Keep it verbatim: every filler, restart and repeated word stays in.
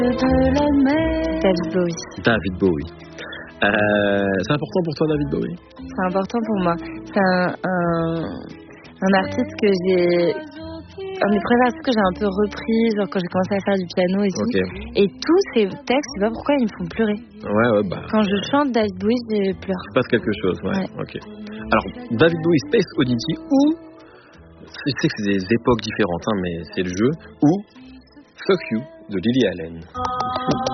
David Bowie. David Bowie. Euh, c'est important pour toi, David Bowie? C'est important pour moi. C'est un, un, un artiste que j'ai... Un des premiers artistes que j'ai un peu repris, genre quand j'ai commencé à faire du piano et tout. Okay. Et tous ces textes, je sais pas pourquoi ils me font pleurer. Ouais, ouais, bah. Quand je chante David Bowie, je pleure. Il passe quelque chose, ouais. ouais. Ok. Alors, David Bowie, Space Oddity, ou, je sais que c'est des époques différentes, hein, mais c'est le jeu, ou Fuck You de Lily Allen.